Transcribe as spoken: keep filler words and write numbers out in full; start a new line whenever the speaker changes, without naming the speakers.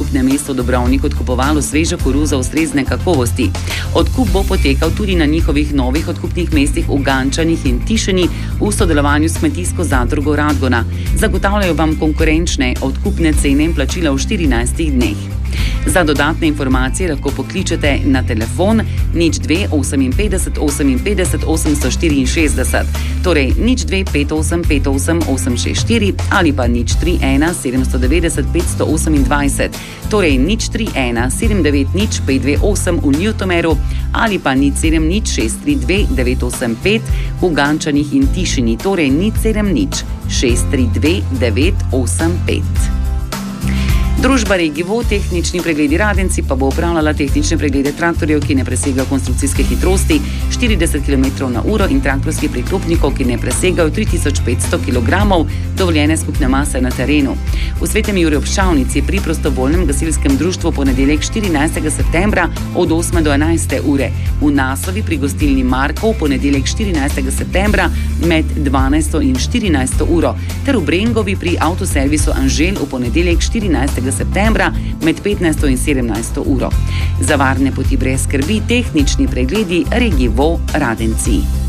odkupnem mestu Dobrovnik odkupovalo svežo koruzo ustrezne kakovosti. Odkup bo potekal tudi na njihovih novih odkupnih mestih v Gančanih in Tišini v sodelovanju s kmetijsko zadrugo Radgona. Zagotavljajo vam konkurenčne odkupne cene in plačila v štirinajstih dneh. Za dodatne informacije lahko pokličete na telefon nič dve oseminpetdeset oseminpetdeset osemsto štiriinšestdeset, torej nič dve pet osem pet osem osem šest štiri ali pa nič tri ena sedemsto devetdeset petsto osemindvajset, torej nič tri ena sedem devet nič pet dve osem v Ljutomeru ali pa nič sedem nič šest tri dve devet osem pet v Gančanih in Tišini, torej nič sedem nič šest tri dve devet osem pet. Družba Regivo, tehnični pregledi Radenci, pa bo upravljala tehnične preglede traktorjev, ki ne presegajo konstrukcijske hitrosti štirideset kilometrov na uro in traktorskih priklopnikov, ki ne presegajo tri tisoč petsto kilogramov dovoljene skupne mase na terenu. V Svetem Juriju ob Ščavnici pri prostovoljnem gasilskem društvu ponedeljek štirinajstega septembra od osme do enajste ure, v Nasovi pri gostilni Markov ponedeljek štirinajstega septembra med dvanajsto in štirinajsto uro ter v Brengovi pri avtoservisu Anžel v ponedeljek štirinajstega septembra med petnajsto in sedemnajsto uro. Za varne poti brez skrbi tehnični pregledi Regivo Radenci.